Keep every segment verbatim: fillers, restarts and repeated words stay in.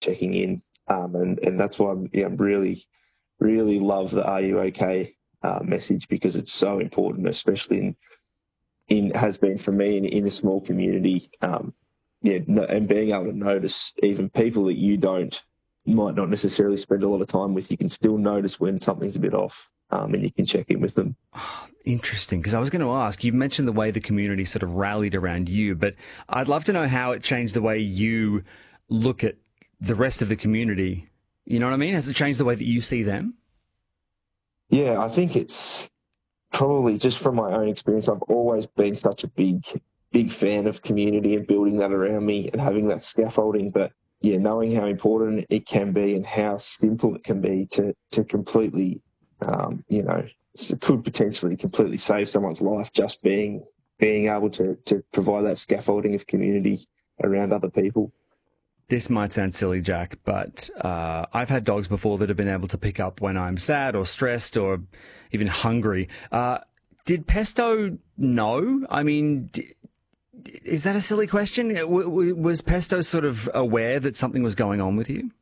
checking in. Um, and, and that's why I'm, you know, really, really love the Are You OK uh, message, because it's so important, especially in, in has been for me in, in a small community. Um, yeah, and being able to notice even people that you don't, might not necessarily spend a lot of time with, you can still notice when something's a bit off, um, and you can check in with them. Oh, interesting, because I was going to ask, you've mentioned the way the community sort of rallied around you, but I'd love to know how it changed the way you look at the rest of the community. You know what I mean? Has it changed the way that you see them? Yeah, I think it's probably just from my own experience. I've always been such a big, big fan of community and building that around me and having that scaffolding. But yeah, knowing how important it can be and how simple it can be to to completely, um, you know, it could potentially completely save someone's life, just being being able to to provide that scaffolding of community around other people. This might sound silly, Jack, but uh, I've had dogs before that have been able to pick up when I'm sad or stressed or even hungry. Uh, did Pesto know? I mean, d- is that a silly question? W- w- was Pesto sort of aware that something was going on with you?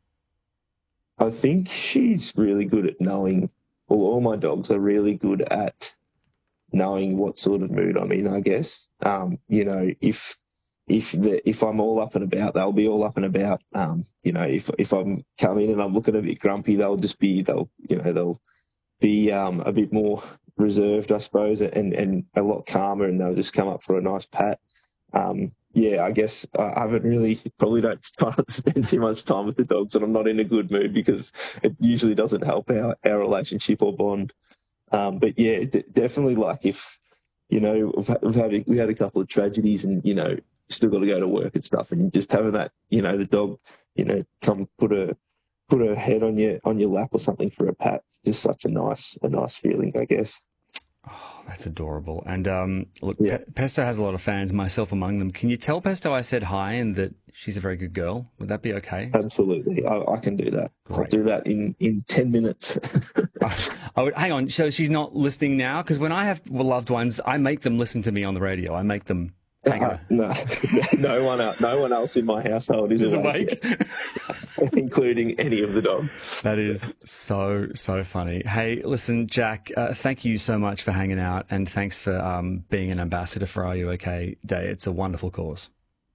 I think she's really good at knowing, well, all my dogs are really good at knowing what sort of mood I'm in, I guess. Um, you know, if... If the, if I'm all up and about, they'll be all up and about. Um, you know, if if I'm coming and I'm looking a bit grumpy, they'll just be they'll you know they'll be um, a bit more reserved, I suppose, and, and a lot calmer, and they'll just come up for a nice pat. Um, yeah, I guess I haven't really probably don't try not to spend too much time with the dogs when I'm not in a good mood, because it usually doesn't help our, our relationship or bond. Um, but yeah, d- definitely like if you know we've had, we've had a, we had a couple of tragedies, and you know. Still got to go to work and stuff, and just having that, you know, the dog, you know, come put a put her head on your on your lap or something for a pat. Just such a nice a nice feeling, I guess. Oh, that's adorable. And um, look, yeah. Pe- Pesto has a lot of fans, myself among them. Can you tell Pesto I said hi and that she's a very good girl? Would that be okay? Absolutely, I, I can do that. Great. I'll do that in, in ten minutes. I, I would, hang on, so she's not listening now? Because when I have loved ones, I make them listen to me on the radio. I make them. Uh, no, no one else, no one else in my household is, is awake, awake. including any of the dogs. That is so, so funny. Hey, listen, Jack, uh, thank you so much for hanging out, and thanks for um, being an ambassador for Are You OK Day. It's a wonderful cause.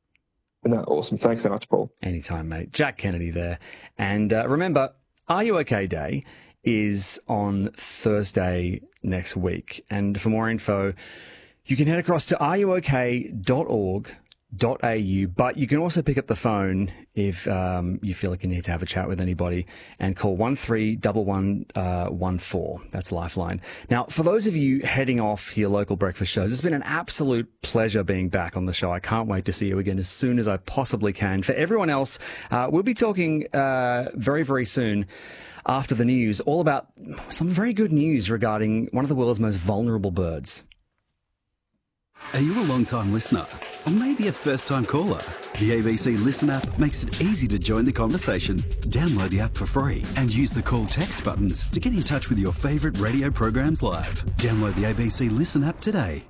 No, awesome. Thanks so much, Paul. Anytime, mate. Jack Kennedy there. And uh, remember, Are You OK Day is on Thursday next week. And for more info, you can head across to are you ok dot org dot a u, but you can also pick up the phone if um, you feel like you need to have a chat with anybody and call one three one one one four. That's Lifeline. Now, for those of you heading off to your local breakfast shows, it's been an absolute pleasure being back on the show. I can't wait to see you again as soon as I possibly can. For everyone else, uh, we'll be talking uh, very, very soon after the news all about some very good news regarding one of the world's most vulnerable birds. Are you a long-time listener? Or maybe a first-time caller? The A B C Listen app makes it easy to join the conversation. Download the app for free and use the call text buttons to get in touch with your favourite radio programs live. Download the A B C Listen app today.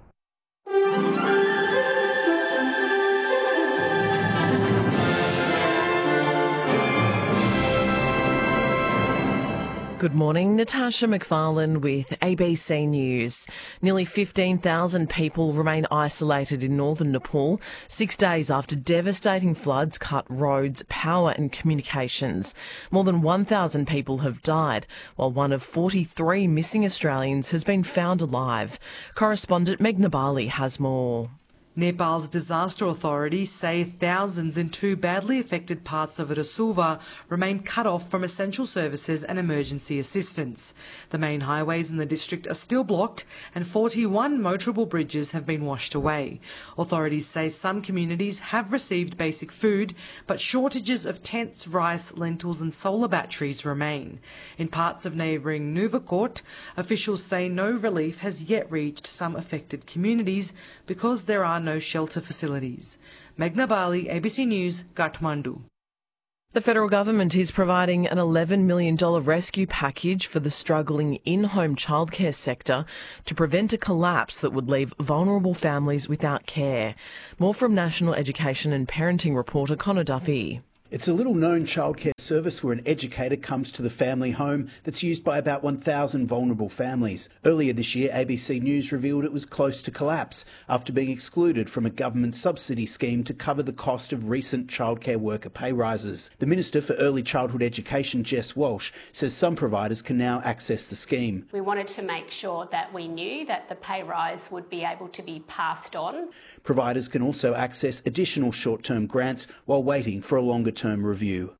Good morning, Natasha McFarlane with A B C News. Nearly fifteen thousand people remain isolated in northern Nepal, six days after devastating floods cut roads, power and communications. More than one thousand people have died, while one of forty-three missing Australians has been found alive. Correspondent Meghna Bali has more. Nepal's disaster authorities say thousands in two badly affected parts of Rasuva remain cut off from essential services and emergency assistance. The main highways in the district are still blocked and forty-one motorable bridges have been washed away. Authorities say some communities have received basic food, but shortages of tents, rice, lentils and solar batteries remain. In parts of neighbouring Nuvakot, officials say no relief has yet reached some affected communities because there are no shelter facilities. Meghna Bali, A B C News, Kathmandu. The federal government is providing an eleven million dollars rescue package for the struggling in-home childcare sector to prevent a collapse that would leave vulnerable families without care. More from National Education and Parenting reporter Connor Duffy. It's a little-known childcare service where an educator comes to the family home that's used by about one thousand vulnerable families. Earlier this year, A B C News revealed it was close to collapse after being excluded from a government subsidy scheme to cover the cost of recent childcare worker pay rises. The Minister for Early Childhood Education, Jess Walsh, says some providers can now access the scheme. We wanted to make sure that we knew that the pay rise would be able to be passed on. Providers can also access additional short-term grants while waiting for a longer-term review.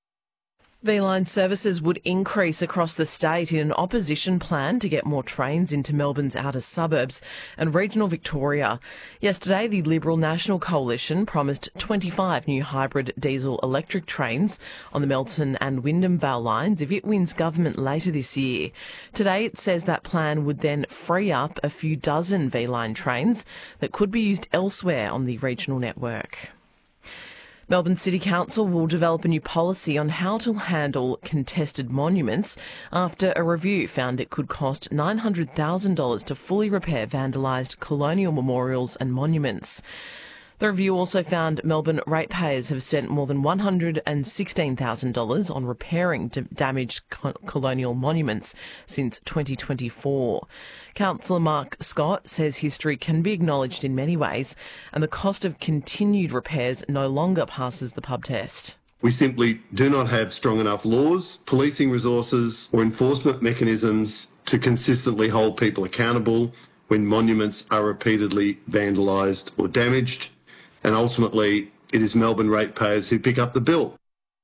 V-Line services would increase across the state in an opposition plan to get more trains into Melbourne's outer suburbs and regional Victoria. Yesterday, the Liberal National Coalition promised twenty-five new hybrid diesel-electric trains on the Melton and Wyndham Vale lines if it wins government later this year. Today, it says that plan would then free up a few dozen V-Line trains that could be used elsewhere on the regional network. Melbourne City Council will develop a new policy on how to handle contested monuments after a review found it could cost nine hundred thousand dollars to fully repair vandalised colonial memorials and monuments. The review also found Melbourne ratepayers have spent more than one hundred sixteen thousand dollars on repairing d- damaged co- colonial monuments since twenty twenty-four. Councillor Mark Scott says history can be acknowledged in many ways and the cost of continued repairs no longer passes the pub test. We simply do not have strong enough laws, policing resources or enforcement mechanisms to consistently hold people accountable when monuments are repeatedly vandalised or damaged. And ultimately, it is Melbourne ratepayers who pick up the bill.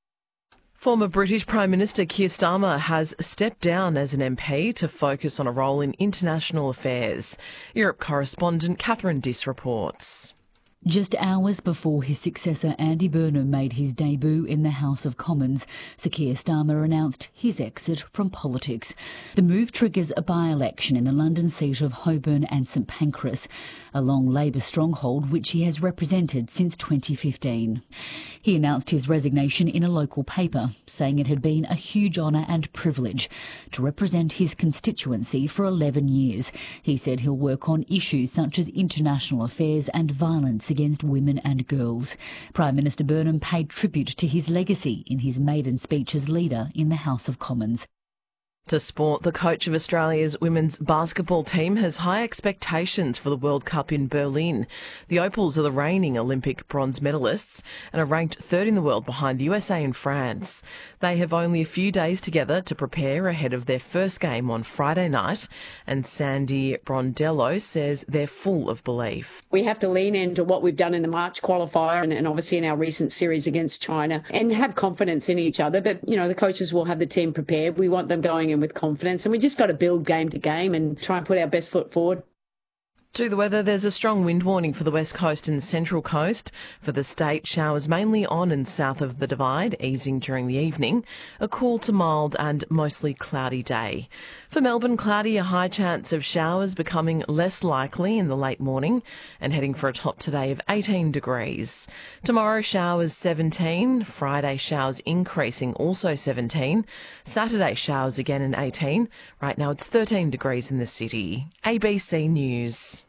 Former British Prime Minister Keir Starmer has stepped down as an M P to focus on a role in international affairs. Europe correspondent Catherine Diss reports. Just hours before his successor Andy Burnham made his debut in the House of Commons, Sir Keir Starmer announced his exit from politics. The move triggers a by-election in the London seat of Holborn and St Pancras, a long Labor stronghold which he has represented since twenty fifteen. He announced his resignation in a local paper, saying it had been a huge honour and privilege to represent his constituency for eleven years. He said he'll work on issues such as international affairs and violence against women and girls. Prime Minister Burnham paid tribute to his legacy in his maiden speech as leader in the House of Commons. To sport, the coach of Australia's women's basketball team has high expectations for the World Cup in Berlin. The Opals are the reigning Olympic bronze medalists and are ranked third in the world behind the U S A and France. They have only a few days together to prepare ahead of their first game on Friday night, and Sandy Brondello says they're full of belief. We have to lean into what we've done in the March qualifier and, and obviously in our recent series against China and have confidence in each other. But, you know, the coaches will have the team prepared. We want them going in with confidence, and we just got to build game to game and try and put our best foot forward. To the weather, there's a strong wind warning for the west coast and central coast. For the state, showers mainly on and south of the Divide, easing during the evening. A cool to mild and mostly cloudy day. For Melbourne, cloudy, a high chance of showers becoming less likely in the late morning and heading for a top today of eighteen degrees. Tomorrow, showers seventeen. Friday, showers increasing, also seventeen. Saturday, showers again in eighteen. Right now, it's thirteen degrees in the city. A B C News.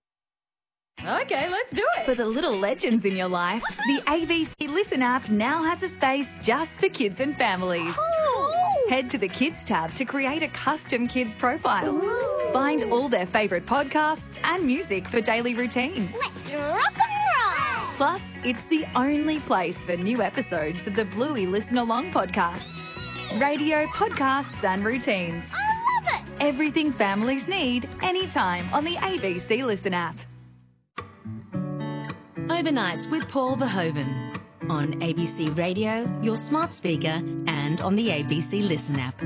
Okay, let's do it. For the little legends in your life, the A B C Listen app now has a space just for kids and families. Ooh. Head to the Kids tab to create a custom kids profile. Ooh. Find all their favourite podcasts and music for daily routines. Let's rock and roll! Plus, it's the only place for new episodes of the Bluey Listen Along podcast. Radio, podcasts and routines. I love it! Everything families need, anytime on the A B C Listen app. Overnights with Paul Verhoeven on A B C Radio, your smart speaker, and on the A B C Listen app.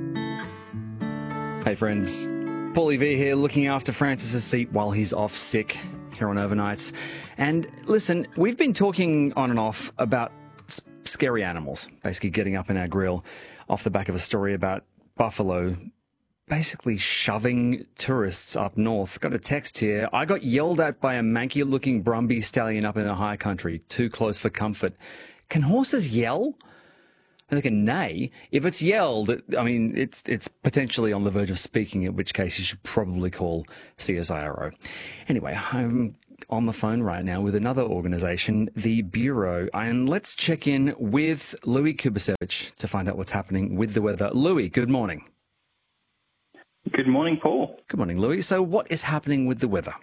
Hey friends, Paulie V here, looking after Francis's seat while he's off sick here on Overnights. And listen, we've been talking on and off about s- scary animals, basically getting up in our grill off the back of a story about buffalo basically shoving tourists up north. Got a text here. I got yelled at by a manky-looking Brumby stallion up in the high country. Too close for comfort. Can horses yell? And they can neigh. If it's yelled, I mean, it's it's potentially on the verge of speaking, in which case you should probably call C S I R O. Anyway, I'm on the phone right now with another organisation, the Bureau. And let's check in with Louis Kubasevich to find out what's happening with the weather. Louis, good morning. Good morning, Paul. Good morning, Louis. So what is happening with the weather?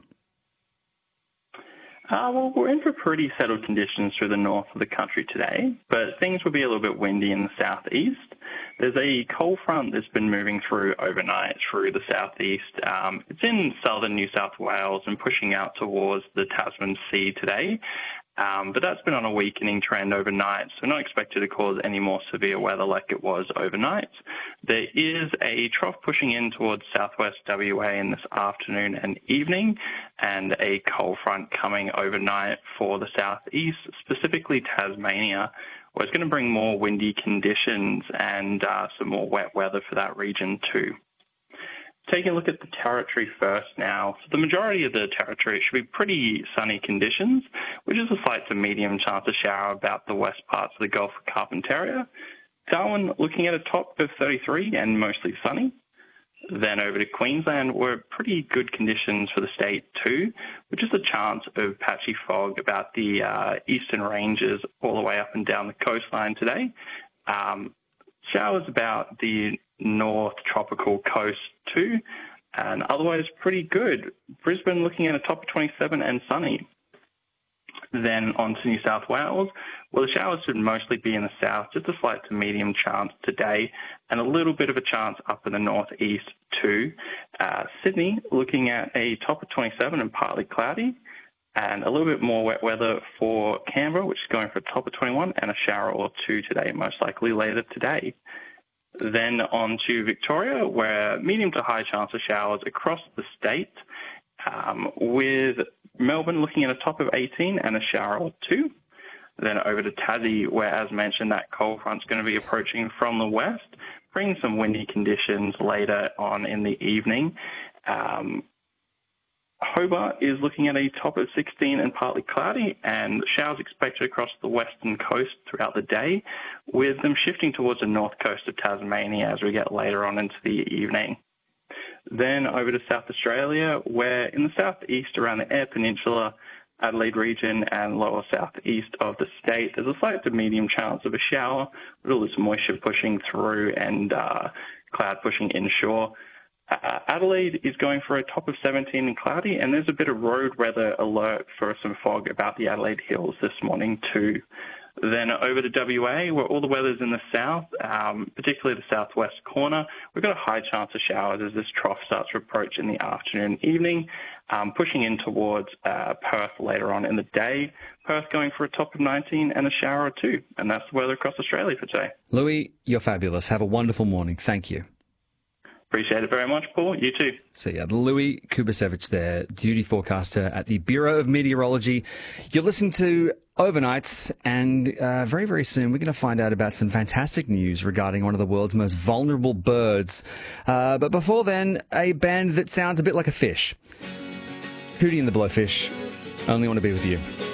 Uh, well, we're in for pretty settled conditions through the north of the country today, but things will be a little bit windy in the southeast. There's a cold front that's been moving through overnight through the southeast. Um, it's in southern New South Wales and pushing out towards the Tasman Sea today. Um, but that's been on a weakening trend overnight, so not expected to cause any more severe weather like it was overnight. There is a trough pushing in towards southwest W A in this afternoon and evening, and a cold front coming overnight for the southeast, specifically Tasmania, where it's going to bring more windy conditions and uh, some more wet weather for that region too. Taking a look at the territory first now. For the majority of the territory, it should be pretty sunny conditions, which is a slight to medium chance of shower about the west parts of the Gulf of Carpentaria. Darwin looking at a top of thirty-three and mostly sunny. Then over to Queensland, we're pretty good conditions for the state too, with just a chance of patchy fog about the uh, eastern ranges all the way up and down the coastline today. Um, showers about the north tropical coast too, and otherwise pretty good. Brisbane looking at a top of twenty-seven and sunny. Then on to New South Wales, well, the showers should mostly be in the south, just a slight to medium chance today, and a little bit of a chance up in the northeast too. Uh, Sydney looking at a top of twenty-seven and partly cloudy, and a little bit more wet weather for Canberra, which is going for a top of twenty-one and a shower or two today, most likely later today. Then on to Victoria, where medium to high chance of showers across the state, um, with Melbourne looking at a top of eighteen and a shower or two. Then over to Tassie, where, as mentioned, that cold front's going to be approaching from the west, bringing some windy conditions later on in the evening. Um, Hobart is looking at a top of sixteen and partly cloudy, and showers expected across the western coast throughout the day, with them shifting towards the north coast of Tasmania as we get later on into the evening. Then over to South Australia, where in the southeast around the Eyre Peninsula, Adelaide region and lower southeast of the state, there's a slight to medium chance of a shower, with all this moisture pushing through and uh, cloud pushing inshore. Uh, Adelaide is going for a top of seventeen and cloudy, and there's a bit of road weather alert for some fog about the Adelaide Hills this morning too. Then over to W A, where all the weather's in the south, um, particularly the southwest corner. We've got a high chance of showers as this trough starts to approach in the afternoon and evening, um, pushing in towards uh, Perth later on in the day. Perth going for a top of nineteen and a shower or two. And that's the weather across Australia for today. Louis, you're fabulous. Have a wonderful morning. Thank you. Appreciate it very much, Paul. You too. See ya. Louis Kubasevich there, duty forecaster at the Bureau of Meteorology. You're listening to Overnights, and uh, very, very soon we're going to find out about some fantastic news regarding one of the world's most vulnerable birds. Uh, but before then, a band that sounds a bit like a fish. Hootie and the Blowfish. Only Want to Be With You.